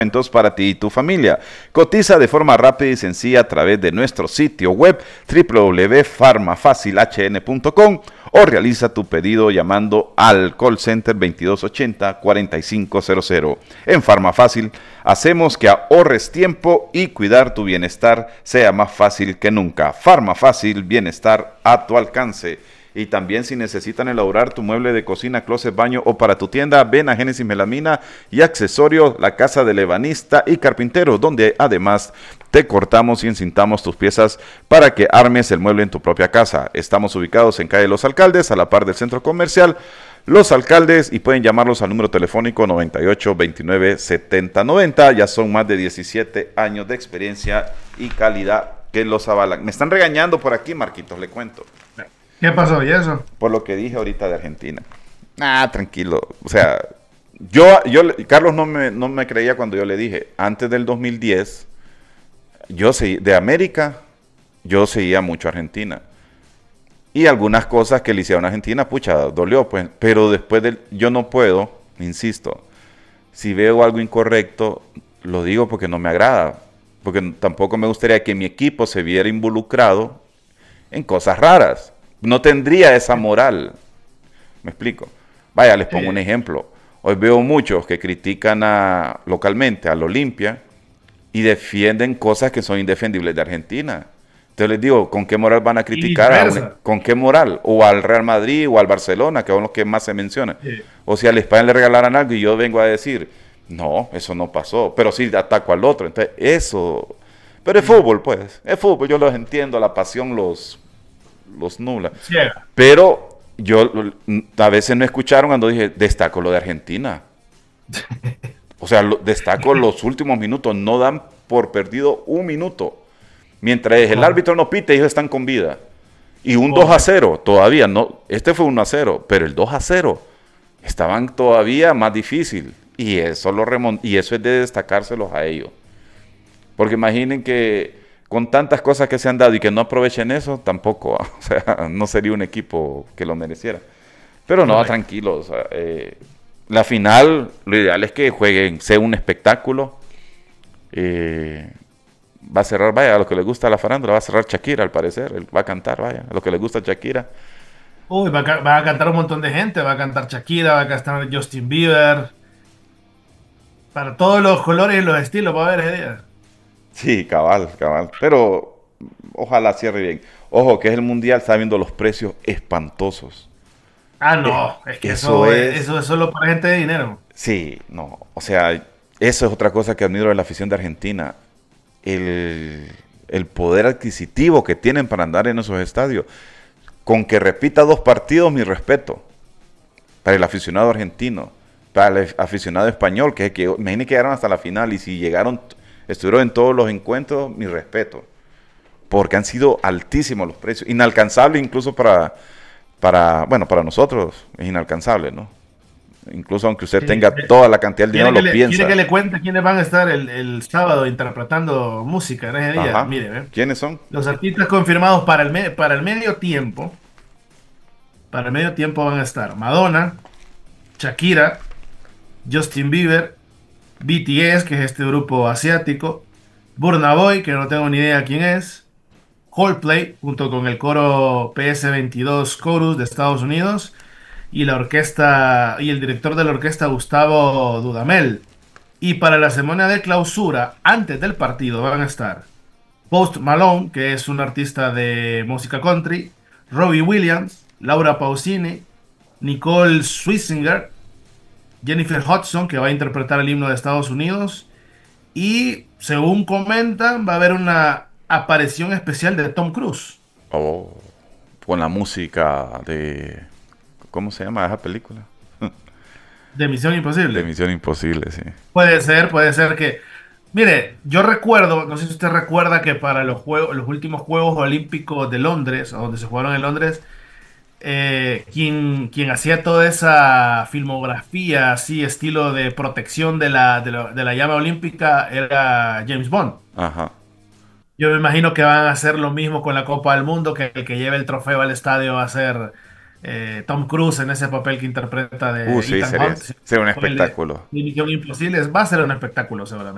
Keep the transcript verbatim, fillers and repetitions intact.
para ti y tu familia. Cotiza de forma rápida y sencilla a través de nuestro sitio web doble u doble u doble u punto farmafacil h n punto com o realiza tu pedido llamando al call center veintidós ochenta, cuarenta y cinco cero cero. En Farmafácil hacemos que ahorres tiempo y cuidar tu bienestar sea más fácil que nunca. Farmafácil, bienestar a tu alcance. Y también si necesitan elaborar tu mueble de cocina, closet, baño o para tu tienda, ven a Génesis Melamina y Accesorios, la casa del ebanista y carpintero, donde además te cortamos y encintamos tus piezas para que armes el mueble en tu propia casa. Estamos ubicados en calle Los Alcaldes, a la par del centro comercial Los Alcaldes, y pueden llamarlos al número telefónico noventa y ocho, veintinueve, setenta, noventa. Ya son más de diecisiete años de experiencia y calidad que los avalan. Me están regañando por aquí, Marquitos, le cuento. ¿Qué pasó? ¿Y eso? Por lo que dije ahorita de Argentina. Ah, tranquilo. O sea, yo, yo, Carlos no me, no me creía cuando yo le dije, antes del dos mil diez, yo seguí, de América, yo seguía mucho a Argentina. Y algunas cosas que le hicieron a Argentina, pucha, dolió, pues. Pero después del, yo no puedo, insisto, si veo algo incorrecto, lo digo porque no me agrada. Porque tampoco me gustaría que mi equipo se viera involucrado en cosas raras. No tendría esa moral. ¿Me explico? Vaya, les pongo Sí. un ejemplo. Hoy veo muchos que critican a, localmente al Olimpia y defienden cosas que son indefendibles de Argentina. Entonces les digo, ¿con qué moral van a criticar? A un, ¿con qué moral? O al Real Madrid o al Barcelona, que son los que más se mencionan. Sí. O si al España le regalaran algo y yo vengo a decir, no, eso no pasó. Pero sí ataco al otro. Entonces, eso... Pero es fútbol, pues. Es fútbol, yo los entiendo, la pasión los... los nubla. Ciega. Pero yo a veces no escucharon cuando dije, destaco lo de Argentina. O sea, lo, destaco los últimos minutos, no dan por perdido un minuto. Mientras el árbitro no pite, ellos están con vida. Y un dos a cero, todavía no, este fue uno a cero, pero el dos a cero estaban todavía más difícil. Y eso lo remont y eso es de destacárselos a ellos. Porque imaginen que con tantas cosas que se han dado y que no aprovechen eso, tampoco, o sea, no sería un equipo que lo mereciera. Pero no, tranquilo, o sea, eh, la final, lo ideal es que jueguen, sea un espectáculo. Eh, va a cerrar, vaya, a los que les gusta la farándula, va a cerrar Shakira, al parecer, él va a cantar, vaya, a los que les gusta Shakira. Uy, va a, ca- va a cantar un montón de gente. Va a cantar Shakira, va a cantar Justin Bieber. Para todos los colores y los estilos va a haber ese día. Sí, cabal, cabal, pero ojalá cierre bien. Ojo, que es el mundial, está viendo los precios espantosos. Ah, no. Es que Eso eso, es... es, eso es solo para gente de dinero. Sí, no, o sea, eso es otra cosa que admiro de la afición de Argentina, el, el poder adquisitivo que tienen para andar en esos estadios. Con que repita dos partidos, mi respeto, para el aficionado argentino, para el aficionado español, que, que imagínense que llegaron hasta la final y si llegaron, estuvieron en todos los encuentros, mi respeto, porque han sido altísimos los precios, inalcanzables incluso para, para, bueno, para nosotros es inalcanzable, ¿no? Incluso aunque usted Sí. tenga toda la cantidad de ¿Quiere dinero, que, lo le, quiere piensa. que le cuente quiénes van a estar el, el sábado interpretando música en ese día? Ajá. Mire, ¿eh? ¿Quiénes son? Los artistas confirmados para el, me- para el medio tiempo. Para el medio tiempo van a estar Madonna, Shakira, Justin Bieber, B T S, que es este grupo asiático, Burna Boy, que no tengo ni idea quién es, Coldplay, junto con el coro P S veintidós Chorus de Estados Unidos, y la orquesta, y el director de la orquesta Gustavo Dudamel. Y para la ceremonia de clausura, antes del partido, van a estar Post Malone, que es un artista de música country, Robbie Williams, Laura Pausini, Nicole Scherzinger, Jennifer Hudson, que va a interpretar el himno de Estados Unidos, y según comentan, va a haber una aparición especial de Tom Cruise. Oh, con la música de... ¿Cómo se llama esa película? De Misión Imposible. De Misión Imposible, sí. Puede ser, puede ser que... Mire, yo recuerdo, no sé si usted recuerda que para los, juegos, los últimos Juegos Olímpicos de Londres, o donde se jugaron en Londres, eh, quien, quien hacía toda esa filmografía, así, estilo de protección de la, de la, de la llama olímpica, era James Bond. Ajá. Yo me imagino que van a hacer lo mismo con la Copa del Mundo, que el que lleve el trofeo al estadio va a ser eh, Tom Cruise en ese papel que interpreta Uh, de sí, Ethan sería, Hunt. sería un Con el de espectáculo. Misión Imposible, va a ser un espectáculo seguramente.